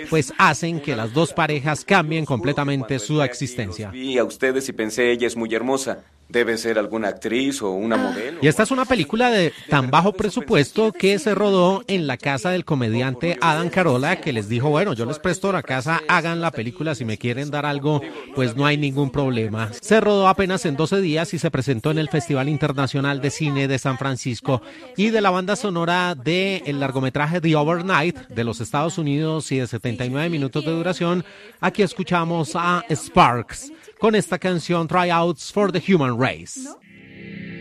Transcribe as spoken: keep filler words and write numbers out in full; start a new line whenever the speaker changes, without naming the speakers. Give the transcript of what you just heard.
pues hacen que las dos parejas cambien completamente su existencia.
Vi a ustedes y pensé, ella es muy hermosa. Debe ser alguna actriz o una modelo.
Y esta es una película de tan bajo presupuesto que se rodó en la casa del comediante Adam Carolla, que les dijo, bueno, yo les presto la casa, hagan la película, si me quieren dar algo, pues no hay ningún problema. Se rodó apenas en doce días y se presentó en el Festival Internacional de Cine de San Francisco. Y de la banda sonora del largometraje The Overnight de los Estados Unidos y de setenta y nueve minutos de duración, aquí escuchamos a Sparks con esta canción Tryouts for the Human Race.